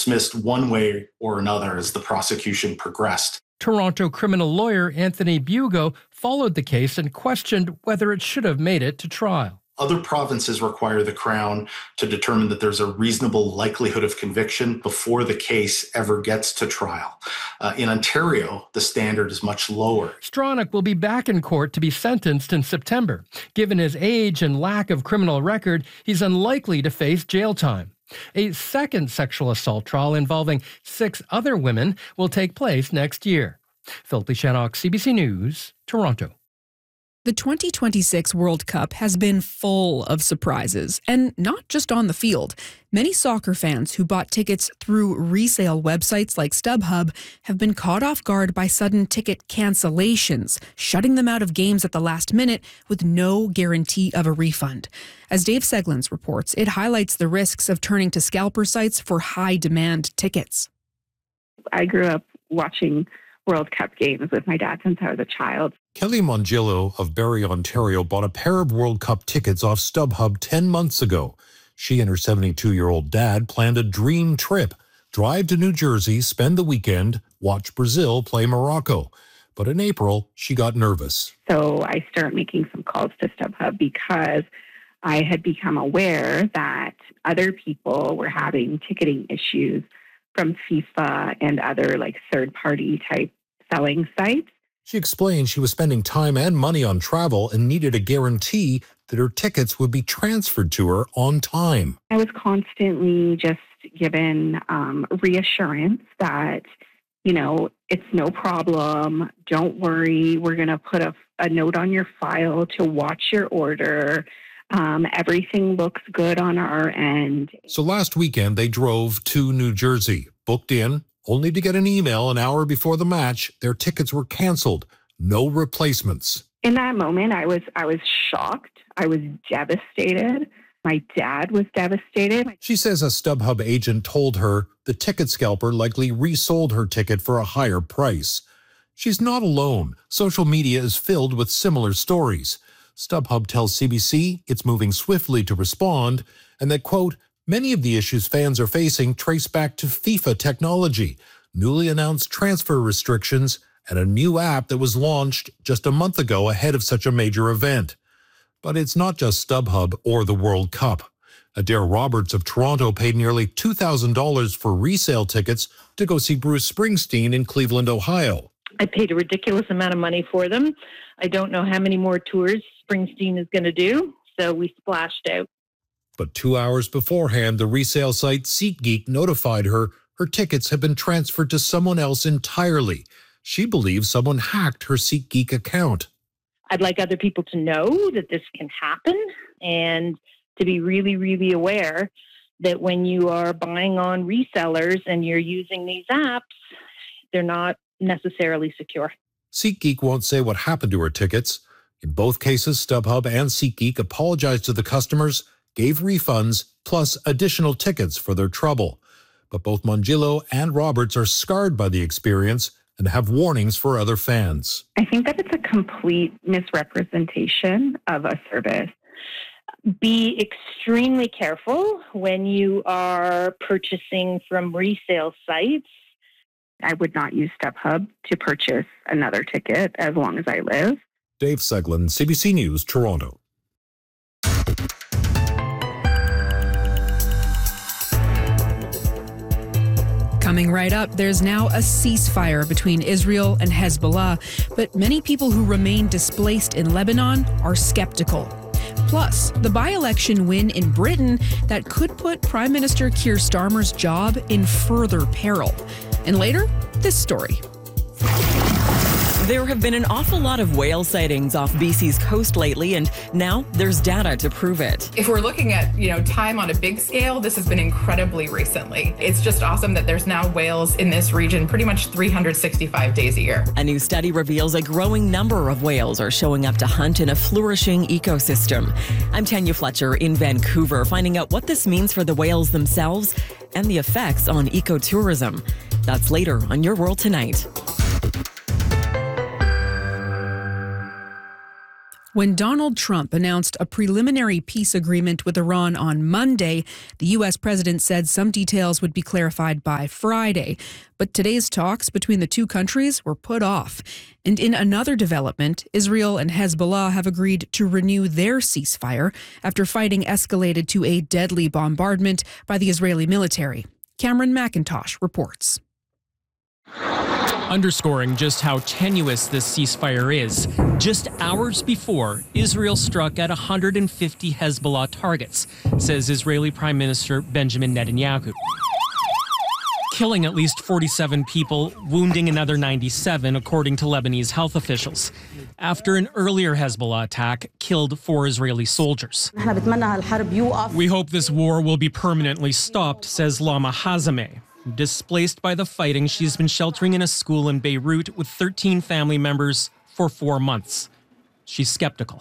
dismissed one way or another as the prosecution progressed. Toronto criminal lawyer Anthony Bugo followed the case and questioned whether it should have made it to trial. Other provinces require the Crown to determine that there's a reasonable likelihood of conviction before the case ever gets to trial. In Ontario, the standard is much lower. Stronach will be back in court to be sentenced in September. Given his age and lack of criminal record, he's unlikely to face jail time. A second sexual assault trial involving 6 other women will take place next year. Phil Shannock, CBC News, Toronto. The 2026 World Cup has been full of surprises, and not just on the field. Many soccer fans who bought tickets through resale websites like StubHub have been caught off guard by sudden ticket cancellations, shutting them out of games at the last minute with no guarantee of a refund. As Dave Seglins reports, it highlights the risks of turning to scalper sites for high-demand tickets. I grew up watching World Cup games with my dad since I was a child. Kelly Mongillo of Barrie, Ontario, bought a pair of World Cup tickets off StubHub 10 months ago. She and her 72-year-old dad planned a dream trip, drive to New Jersey, spend the weekend, watch Brazil play Morocco. But in April, she got nervous. So I started making some calls to StubHub because I had become aware that other people were having ticketing issues from FIFA and other third-party type selling sites. She explained she was spending time and money on travel and needed a guarantee that her tickets would be transferred to her on time. I was constantly just given reassurance that, it's no problem. Don't worry. We're going to put a note on your file to watch your order. Everything looks good on our end. So last weekend, they drove to New Jersey, booked in, only to get an email an hour before the match. Their tickets were canceled. No replacements. In that moment, I was shocked. I was devastated. My dad was devastated. She says a StubHub agent told her the ticket scalper likely resold her ticket for a higher price. She's not alone. Social media is filled with similar stories. StubHub tells CBC it's moving swiftly to respond and that, quote, many of the issues fans are facing trace back to FIFA technology, newly announced transfer restrictions, and a new app that was launched just a month ago ahead of such a major event. But it's not just StubHub or the World Cup. Adair Roberts of Toronto paid nearly $2,000 for resale tickets to go see Bruce Springsteen in Cleveland, Ohio. I paid a ridiculous amount of money for them. I don't know how many more tours Springsteen is going to do, so we splashed out. But 2 hours beforehand, the resale site SeatGeek notified her tickets had been transferred to someone else entirely. She believes someone hacked her SeatGeek account. I'd like other people to know that this can happen and to be really, really aware that when you are buying on resellers and you're using these apps, they're not necessarily secure. SeatGeek won't say what happened to her tickets. In both cases, StubHub and SeatGeek apologized to the customers, gave refunds, plus additional tickets for their trouble. But both Mongillo and Roberts are scarred by the experience and have warnings for other fans. I think that it's a complete misrepresentation of a service. Be extremely careful when you are purchasing from resale sites. I would not use StubHub to purchase another ticket as long as I live. Dave Seglin, CBC News, Toronto. Coming right up, there's now a ceasefire between Israel and Hezbollah, but many people who remain displaced in Lebanon are skeptical. Plus, the by-election win in Britain that could put Prime Minister Keir Starmer's job in further peril. And later, this story. There have been an awful lot of whale sightings off BC's coast lately, and now there's data to prove it. If we're looking at, time on a big scale, this has been incredibly recently. It's just awesome that there's now whales in this region pretty much 365 days a year. A new study reveals a growing number of whales are showing up to hunt in a flourishing ecosystem. I'm Tanya Fletcher in Vancouver, finding out what this means for the whales themselves and the effects on ecotourism. That's later on Your World Tonight. When Donald Trump announced a preliminary peace agreement with Iran on Monday, the U.S. president said some details would be clarified by Friday. But today's talks between the two countries were put off. And in another development, Israel and Hezbollah have agreed to renew their ceasefire after fighting escalated to a deadly bombardment by the Israeli military. Cameron McIntosh reports. Underscoring just how tenuous this ceasefire is, just hours before, Israel struck at 150 Hezbollah targets, says Israeli Prime Minister Benjamin Netanyahu, killing at least 47 people, wounding another 97, according to Lebanese health officials, after an earlier Hezbollah attack killed 4 Israeli soldiers. We hope this war will be permanently stopped, says Lama Hazameh. Displaced by the fighting, she's been sheltering in a school in Beirut with 13 family members for 4 months. She's skeptical.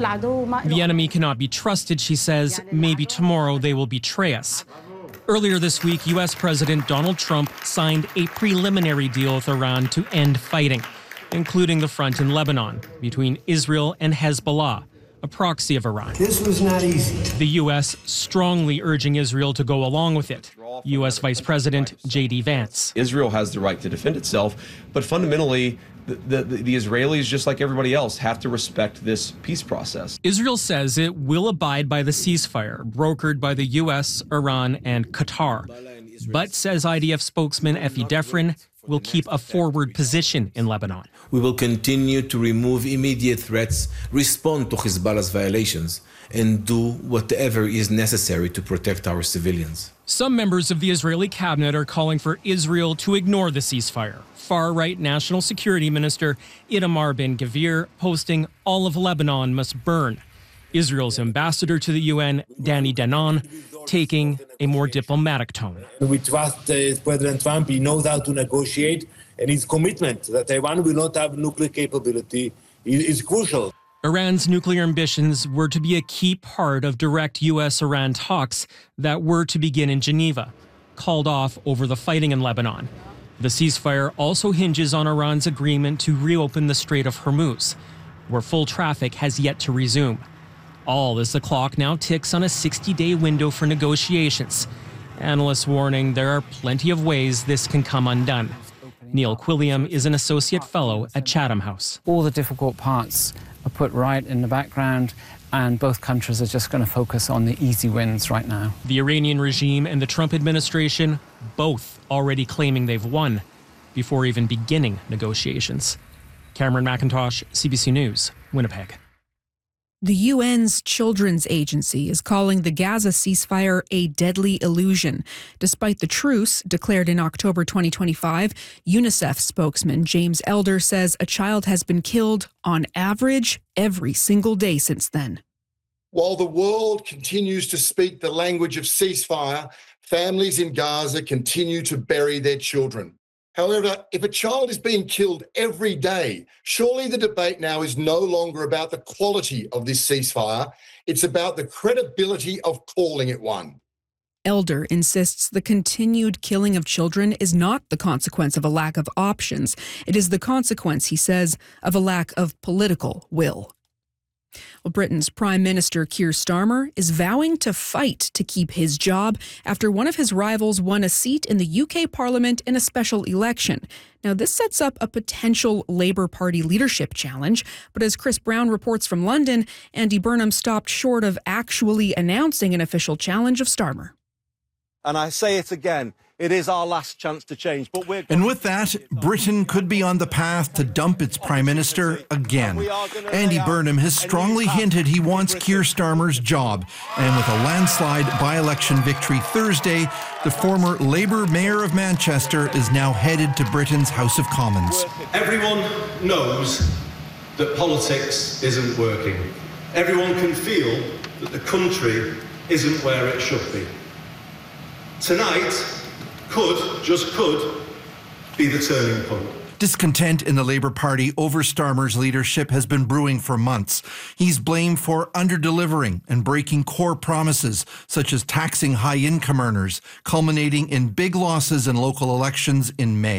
The enemy cannot be trusted, she says. Maybe tomorrow they will betray us. Earlier this week, U.S. President Donald Trump signed a preliminary deal with Iran to end fighting, including the front in Lebanon between Israel and Hezbollah, a proxy of Iran. This was not easy. The U.S. strongly urging Israel to go along with it. U.S. Vice President J.D. Vance. Israel has the right to defend itself, but fundamentally, the Israelis, just like everybody else, have to respect this peace process. Israel says it will abide by the ceasefire brokered by the U.S., Iran, and Qatar, but says IDF spokesman Effie Defrin will keep a forward position in Lebanon. We will continue to remove immediate threats, respond to Hezbollah's violations, and do whatever is necessary to protect our civilians. Some members of the Israeli cabinet are calling for Israel to ignore the ceasefire. Far-right National Security Minister Itamar Ben-Gvir posting all of Lebanon must burn. Israel's ambassador to the UN, Danny Danon, taking a more diplomatic tone. We trust President Trump. He knows how to negotiate, and his commitment that Iran will not have nuclear capability is crucial. Iran's nuclear ambitions were to be a key part of direct U.S.-Iran talks that were to begin in Geneva, called off over the fighting in Lebanon. The ceasefire also hinges on Iran's agreement to reopen the Strait of Hormuz, where full traffic has yet to resume. All as the clock now ticks on a 60-day window for negotiations. Analysts warning there are plenty of ways this can come undone. Neil Quilliam is an associate fellow at Chatham House. All the difficult parts are put right in the background, and both countries are just going to focus on the easy wins right now. The Iranian regime and the Trump administration both already claiming they've won before even beginning negotiations. Cameron McIntosh, CBC News, Winnipeg. The UN's Children's Agency is calling the Gaza ceasefire a deadly illusion. Despite the truce declared in October 2025, UNICEF spokesman James Elder says a child has been killed on average every single day since then. While the world continues to speak the language of ceasefire, families in Gaza continue to bury their children. However, if a child is being killed every day, surely the debate now is no longer about the quality of this ceasefire. It's about the credibility of calling it one. Elder insists the continued killing of children is not the consequence of a lack of options. It is the consequence, he says, of a lack of political will. Well, Britain's Prime Minister Keir Starmer is vowing to fight to keep his job after one of his rivals won a seat in the UK Parliament in a special election. Now, this sets up a potential Labour Party leadership challenge, but as Chris Brown reports from London, Andy Burnham stopped short of actually announcing an official challenge of Starmer. And I say it again, it is our last chance to change. And with that, Britain could be on the path to dump its Prime Minister again. Andy Burnham has strongly hinted he wants Keir Starmer's job. And with a landslide by-election victory Thursday, the former Labour Mayor of Manchester is now headed to Britain's House of Commons. Everyone knows that politics isn't working. Everyone can feel that the country isn't where it should be. Tonight just could be the turning point. Discontent in the Labour Party over Starmer's leadership has been brewing for months. He's blamed for under-delivering and breaking core promises, such as taxing high-income earners, culminating in big losses in local elections in May.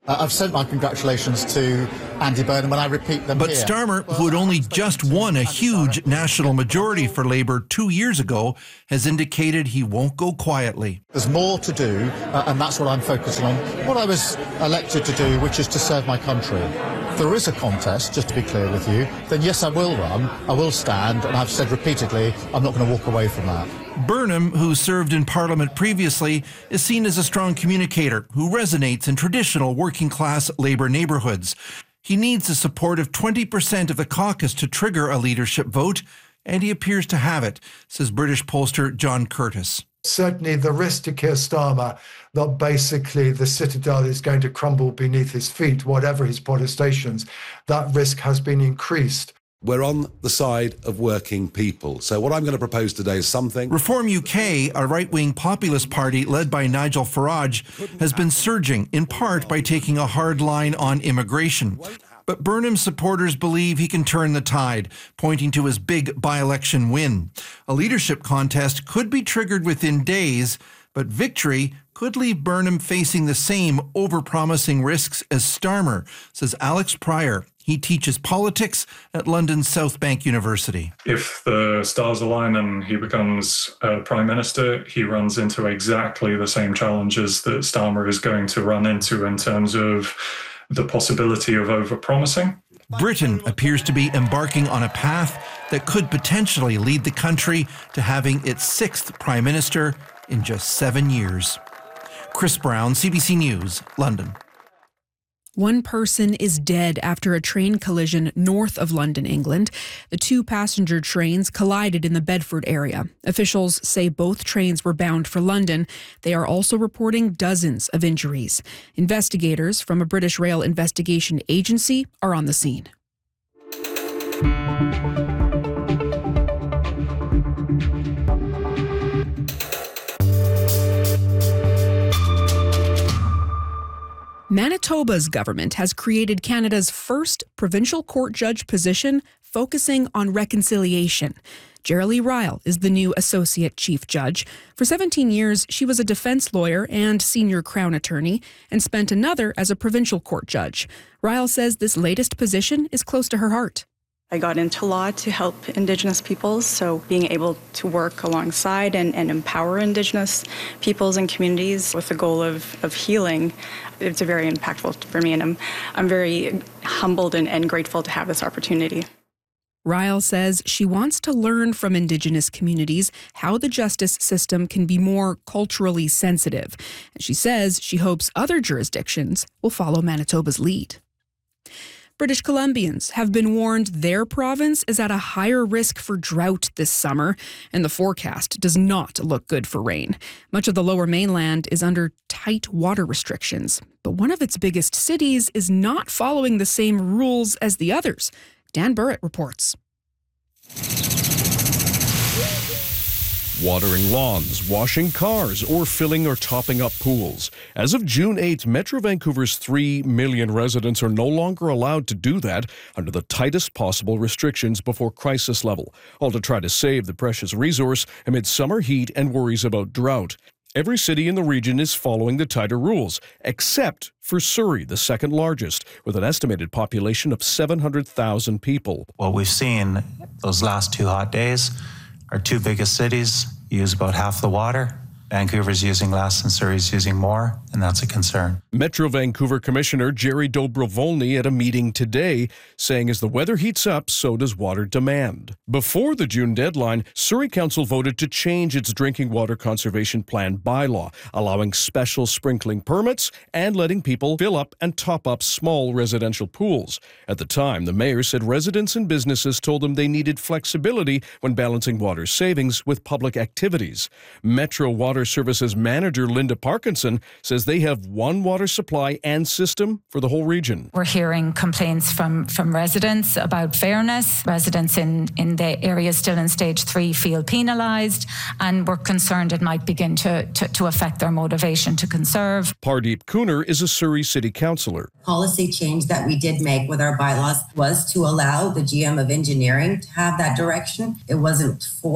I've sent my congratulations to Andy Burnham, and I repeat them But here. Starmer, who had only just won a huge national majority for Labour 2 years ago, has indicated he won't go quietly. There's more to do, and that's what I'm focusing on. What I was elected to do, which is to serve my country. If there is a contest, just to be clear with you, then yes, I will run, I will stand, and I've said repeatedly, I'm not going to walk away from that. Burnham, who served in Parliament previously, is seen as a strong communicator who resonates in traditional working-class Labour neighbourhoods. He needs the support of 20% of the caucus to trigger a leadership vote, and he appears to have it, says British pollster John Curtis. Certainly the risk to Keir Starmer that basically the citadel is going to crumble beneath his feet, whatever his protestations, that risk has been increased. We're on the side of working people. So what I'm going to propose today is something. Reform UK, a right-wing populist party led by Nigel Farage, has been surging, in part by taking a hard line on immigration. But Burnham's supporters believe he can turn the tide, pointing to his big by-election win. A leadership contest could be triggered within days, but victory could leave Burnham facing the same overpromising risks as Starmer, says Alex Pryor. He teaches politics at London's South Bank University. If the stars align and he becomes Prime Minister, he runs into exactly the same challenges that Starmer is going to run into in terms of the possibility of overpromising. Britain appears to be embarking on a path that could potentially lead the country to having its 6th Prime Minister in just 7 years. Chris Brown, CBC News, London. One person is dead after a train collision north of London, England. The two passenger trains collided in the Bedford area. Officials say both trains were bound for London. They are also reporting dozens of injuries. Investigators from a British Rail investigation agency are on the scene. Manitoba's government has created Canada's first provincial court judge position focusing on reconciliation. Jerilee Ryle is the new associate chief judge. For 17 years, she was a defense lawyer and senior Crown attorney and spent another as a provincial court judge. Ryle says this latest position is close to her heart. I got into law to help Indigenous peoples, so being able to work alongside and empower Indigenous peoples and communities with the goal of healing, it's very impactful for me, and I'm very humbled and grateful to have this opportunity. Ryle says she wants to learn from Indigenous communities how the justice system can be more culturally sensitive. And she says she hopes other jurisdictions will follow Manitoba's lead. British Columbians have been warned their province is at a higher risk for drought this summer, and the forecast does not look good for rain. Much of the Lower Mainland is under tight water restrictions, but one of its biggest cities is not following the same rules as the others. Dan Burrett reports. Watering lawns, washing cars, or filling or topping up pools. As of June 8, Metro Vancouver's 3 million residents are no longer allowed to do that under the tightest possible restrictions before crisis level, all to try to save the precious resource amid summer heat and worries about drought. Every city in the region is following the tighter rules, except for Surrey, the second largest, with an estimated population of 700,000 people. What we've seen those last 2 hot days, our 2 biggest cities use about half the water. Vancouver's using less and Surrey's using more, and that's a concern. Metro Vancouver Commissioner Jerry Dobrovolny at a meeting today saying as the weather heats up, so does water demand. Before the June deadline, Surrey Council voted to change its drinking water conservation plan bylaw, allowing special sprinkling permits and letting people fill up and top up small residential pools. At the time, the mayor said residents and businesses told them they needed flexibility when balancing water savings with public activities. Metro Water Services manager Linda Parkinson says they have one water supply and system for the whole region. We're hearing complaints from residents about fairness. Residents in the areas still in stage 3 feel penalised, and we're concerned it might begin to affect their motivation to conserve. Pardeep Kunar is a Surrey City Councillor. Policy change that we did make with our bylaws was to allow the GM of engineering to have that direction. It wasn't for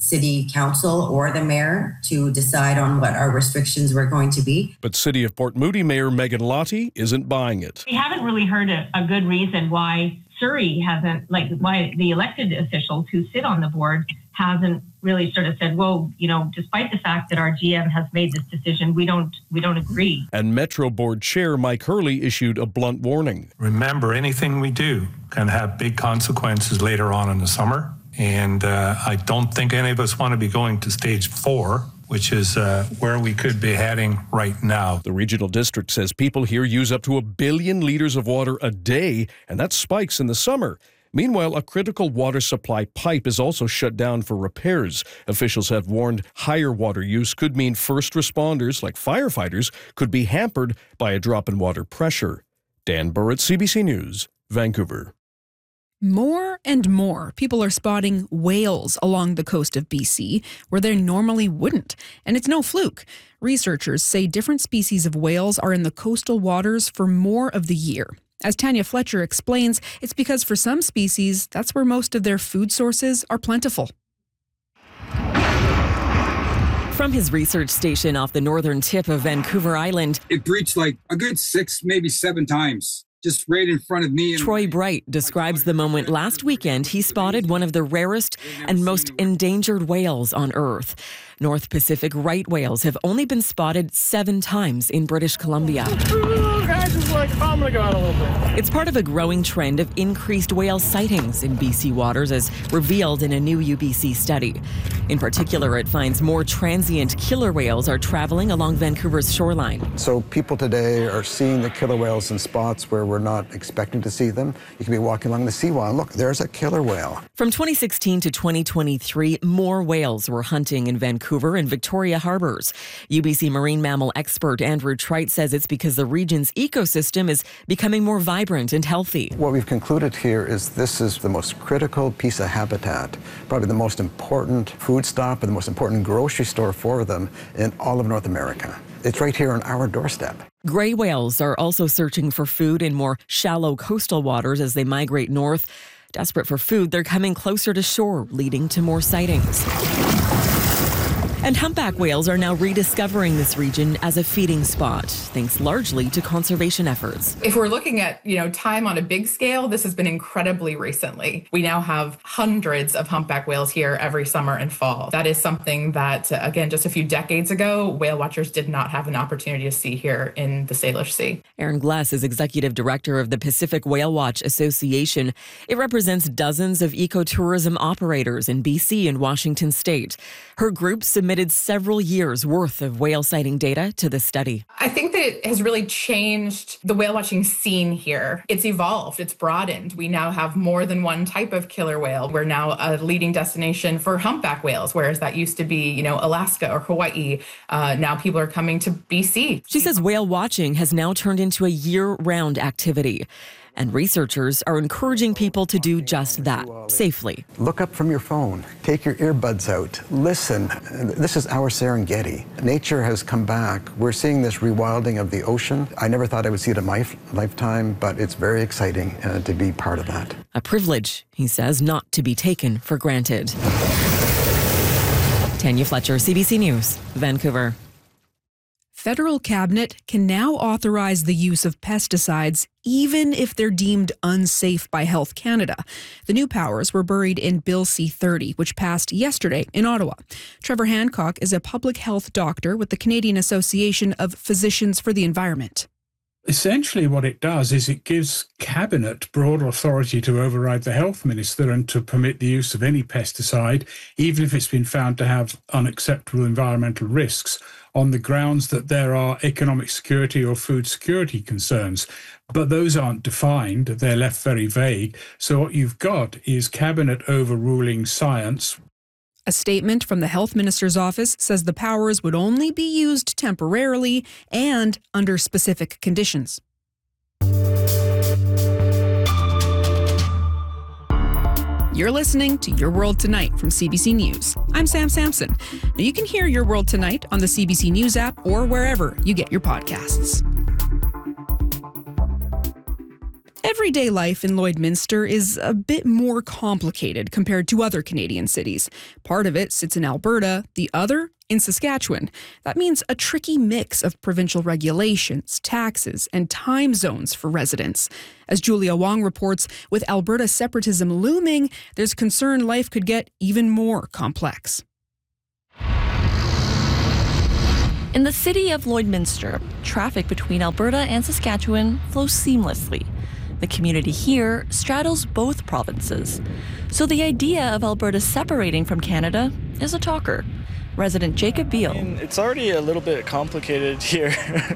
city council or the mayor to decide on what our restrictions were going to be. But City of Port Moody Mayor Megan Lottie isn't buying it. We haven't really heard a good reason why Surrey hasn't, why the elected officials who sit on the board hasn't really sort of said, well, despite the fact that our GM has made this decision, we don't agree. And Metro Board Chair Mike Hurley issued a blunt warning. Remember, anything we do can have big consequences later on in the summer. And I don't think any of us want to be going to stage 4, which is where we could be heading right now. The regional district says people here use up to 1 billion liters of water a day, and that spikes in the summer. Meanwhile, a critical water supply pipe is also shut down for repairs. Officials have warned higher water use could mean first responders, like firefighters, could be hampered by a drop in water pressure. Dan Burrett, CBC News, Vancouver. More and more people are spotting whales along the coast of BC where they normally wouldn't. And it's no fluke. Researchers say different species of whales are in the coastal waters for more of the year. As Tanya Fletcher explains, it's because for some species, that's where most of their food sources are plentiful. From his research station off the northern tip of Vancouver Island, it breached like a good 6, maybe 7 times. Just right in front of me. Troy Bright describes the moment last weekend he spotted one of the rarest and most endangered whales on Earth. North Pacific right whales have only been spotted 7 times in British Columbia. It's part of a growing trend of increased whale sightings in BC waters, as revealed in a new UBC study. In particular, it finds more transient killer whales are traveling along Vancouver's shoreline. So people today are seeing the killer whales in spots where we're not expecting to see them. You can be walking along the seawall and look, there's a killer whale. From 2016 to 2023, more whales were hunting in Vancouver and Victoria harbors. UBC marine mammal expert Andrew Trite says it's because the region's ecosystem is becoming more vibrant and healthy. What we've concluded here is this is the most critical piece of habitat, probably the most important food stop and the most important grocery store for them in all of North America. It's right here on our doorstep. Gray whales are also searching for food in more shallow coastal waters as they migrate north. Desperate for food, they're coming closer to shore, leading to more sightings. And humpback whales are now rediscovering this region as a feeding spot, thanks largely to conservation efforts. If we're looking at, time on a big scale, this has been incredibly recently. We now have hundreds of humpback whales here every summer and fall. That is something that, again, just a few decades ago, whale watchers did not have an opportunity to see here in the Salish Sea. Erin Gless is executive director of the Pacific Whale Watch Association. It represents dozens of ecotourism operators in BC and Washington state. Her group submitted several years' worth of whale sighting data to the study. I think that it has really changed the whale watching scene here. It's evolved, it's broadened. We now have more than one type of killer whale. We're now a leading destination for humpback whales, whereas that used to be, Alaska or Hawaii. Now people are coming to BC. She says whale watching has now turned into a year-round activity. And researchers are encouraging people to do just that, safely. Look up from your phone, take your earbuds out, listen. This is our Serengeti. Nature has come back. We're seeing this rewilding of the ocean. I never thought I would see it in my lifetime, but it's very exciting to be part of that. A privilege, he says, not to be taken for granted. Tanya Fletcher, CBC News, Vancouver. Federal cabinet can now authorize the use of pesticides even if they're deemed unsafe by Health Canada. The new powers were buried in Bill C-30, which passed yesterday in Ottawa. Trevor Hancock is a public health doctor with the Canadian Association of Physicians for the Environment. Essentially what it does is it gives Cabinet broad authority to override the Health Minister and to permit the use of any pesticide, even if it's been found to have unacceptable environmental risks, on the grounds that there are economic security or food security concerns. But those aren't defined, they're left very vague. So what you've got is Cabinet overruling science. A statement from the Health Minister's office says the powers would only be used temporarily and under specific conditions. You're listening to Your World Tonight from CBC News. I'm Sam Sampson. Now you can hear Your World Tonight on the CBC News app or wherever you get your podcasts. Everyday life in Lloydminster is a bit more complicated compared to other Canadian cities. Part of it sits in Alberta, the other in Saskatchewan. That means a tricky mix of provincial regulations, taxes, and time zones for residents. As Julia Wong reports, with Alberta separatism looming, there's concern life could get even more complex. In the city of Lloydminster, traffic between Alberta and Saskatchewan flows seamlessly. The community here straddles both provinces. So the idea of Alberta separating from Canada is a talker. Resident Jacob Beal. It's already a little bit complicated here.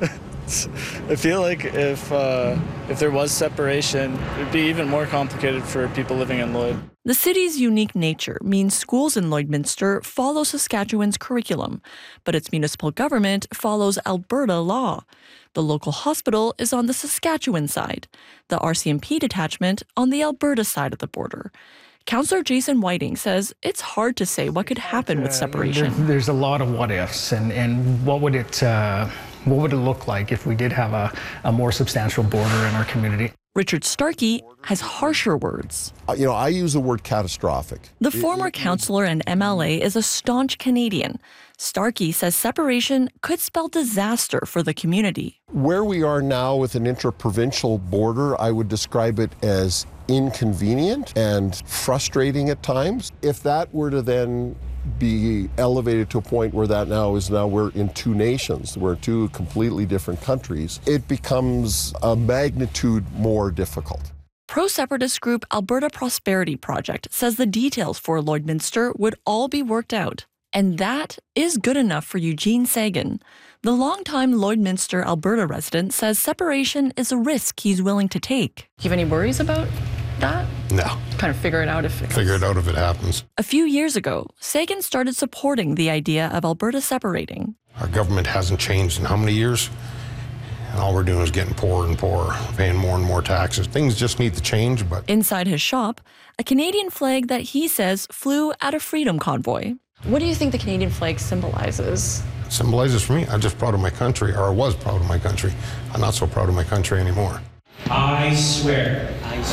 I feel like if there was separation, it would be even more complicated for people living in Lloyd. The city's unique nature means schools in Lloydminster follow Saskatchewan's curriculum, but its municipal government follows Alberta law. The local hospital is on the Saskatchewan side, the RCMP detachment on the Alberta side of the border. Councillor Jason Whiting says it's hard to say what could happen with separation. There's a lot of what ifs, and what would it look like if we did have a more substantial border in our community? Richard Starkey has harsher words. I use the word catastrophic. The former councillor and MLA is a staunch Canadian. Starkey says separation could spell disaster for the community. Where we are now with an intra-provincial border, I would describe it as inconvenient and frustrating at times. If that were to then be elevated to a point where now we're in two nations, we're two completely different countries, it becomes a magnitude more difficult. Pro-separatist group Alberta Prosperity Project says the details for Lloydminster would all be worked out. And that is good enough for Eugene Sagan. The longtime Lloydminster, Alberta resident says separation is a risk he's willing to take. Do you have any worries about that? No. Kind of figure it out if it happens. A few years ago, Sagan started supporting the idea of Alberta separating. Our government hasn't changed in how many years? And all we're doing is getting poorer and poorer, paying more and more taxes. Things just need to change, but... Inside his shop, a Canadian flag that he says flew at a freedom convoy. What do you think the Canadian flag symbolizes? It symbolizes for me, I'm just proud of my country, or I was proud of my country. I'm not so proud of my country anymore. I swear.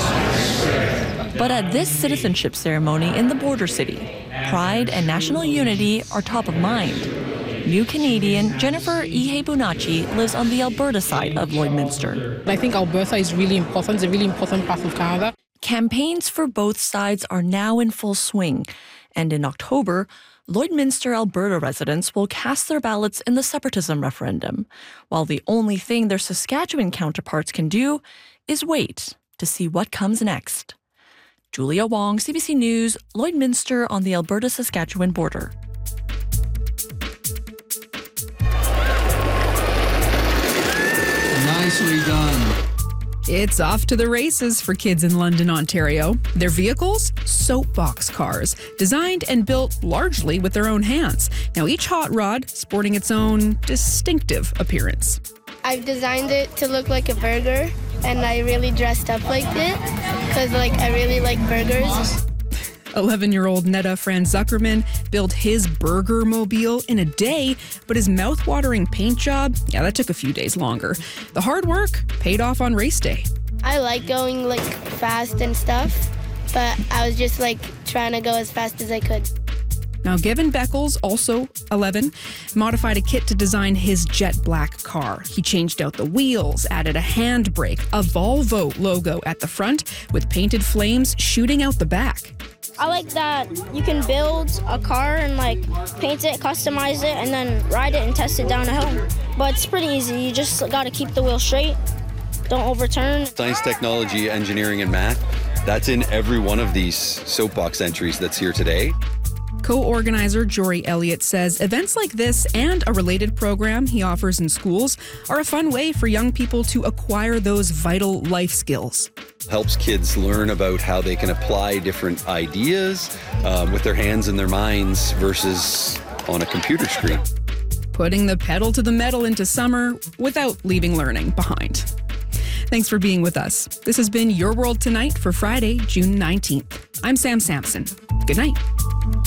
But at this citizenship ceremony in the border city, pride and national unity are top of mind. New Canadian Jennifer Ihe-Bunachi lives on the Alberta side of Lloydminster. I think Alberta is really important. It's a really important part of Canada. Campaigns for both sides are now in full swing. And in October, Lloydminster, Alberta residents will cast their ballots in the separatism referendum, while the only thing their Saskatchewan counterparts can do is wait to see what comes next. Julia Wong, CBC News, Lloydminster on the Alberta-Saskatchewan border. Nicely done. It's off to the races for kids in London, Ontario. Their vehicles? Soapbox cars, designed and built largely with their own hands. Now, each hot rod sporting its own distinctive appearance. I've designed it to look like a burger, and I really dressed up like it because, I really like burgers. 11-year-old Netta Franz Zuckerman built his burger mobile in a day, but his mouth-watering paint job, that took a few days longer. The hard work paid off on race day. I like going fast and stuff, but I was just trying to go as fast as I could. Now, Gavin Beckles, also 11, modified a kit to design his jet black car. He changed out the wheels, added a handbrake, a Volvo logo at the front with painted flames shooting out the back. I like that you can build a car and paint it, customize it, and then ride it and test it down a hill. But it's pretty easy. You just got to keep the wheel straight, don't overturn. Science, technology, engineering, and math, that's in every one of these soapbox entries that's here today. Co-organizer Jory Elliott says events like this and a related program he offers in schools are a fun way for young people to acquire those vital life skills. Helps kids learn about how they can apply different ideas with their hands and their minds versus on a computer screen. Putting the pedal to the metal into summer without leaving learning behind. Thanks for being with us. This has been Your World Tonight for Friday, June 19th. I'm Sam Sampson. Good night.